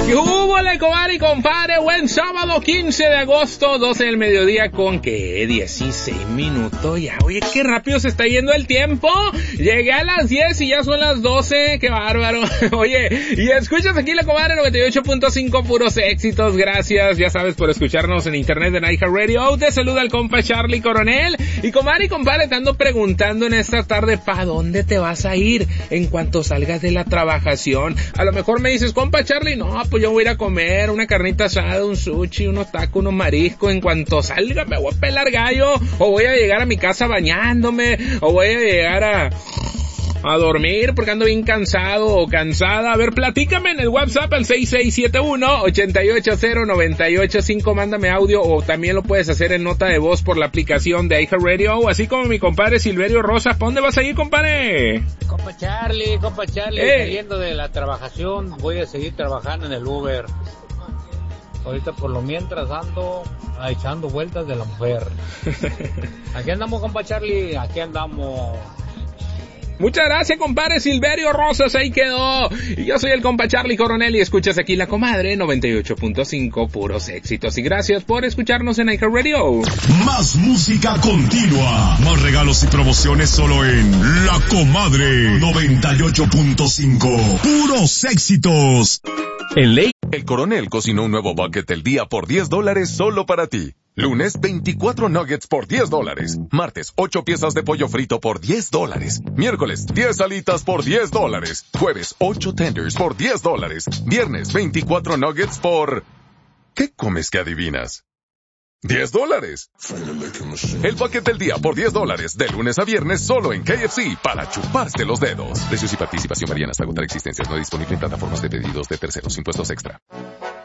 ¿Qué hubo, compadre y compadre? Buen sábado, 15 de agosto, 12 del mediodía con, ¿qué? 16 minutos ya. Oye, qué rápido se está yendo el tiempo. Llegué a las 10 y ya son las 12. Qué bárbaro. Oye, y escuchas aquí la comadre 98.5, puros éxitos. Gracias, ya sabes, por escucharnos en internet en iHeartRadio. Te saluda el compa Charlie Coronel. Y comadre y compadre, te ando preguntando en esta tarde, ¿pa' dónde te vas a ir en cuanto salgas de la trabajación? A lo mejor me dices, compa Charlie, no, pues yo voy a ir a comer una carnita asada, un sushi, unos tacos, unos mariscos. En cuanto salga me voy a pelar gallo, o voy a llegar a mi casa bañándome, o voy a llegar a dormir porque ando bien cansado o cansada. A ver, platícame en el WhatsApp al 6671-880-985. Mándame audio, o también lo puedes hacer en nota de voz por la aplicación de iHeartRadio, así como mi compadre Silverio Rosa. ¿Para dónde vas a ir, compadre? Compa Charlie, saliendo de la trabajación, voy a seguir trabajando en el Uber. Ahorita por lo mientras ando echando vueltas de la mujer. Aquí andamos, compa Charlie, aquí andamos. Muchas gracias, compadre Silverio Rosas, ahí quedó. Y yo soy el compa Charlie Coronel y escuchas aquí la comadre 98.5, puros éxitos. Y gracias por escucharnos en iHeartRadio. Más música continua, más regalos y promociones solo en La Comadre 98.5, puros éxitos. En Ley, el Coronel cocinó un nuevo bucket del día por $10 solo para ti. Lunes, 24 nuggets por $10. Martes, 8 piezas de pollo frito por $10. Miércoles, 10 alitas por $10. Jueves, 8 tenders por $10. Viernes, 24 nuggets por... ¿Qué comes que adivinas? $10. El bucket del día por $10, de lunes a viernes solo en KFC, para chuparse los dedos. Precios y participación varían hasta agotar existencias. No disponible en plataformas de pedidos de terceros. Impuestos extra.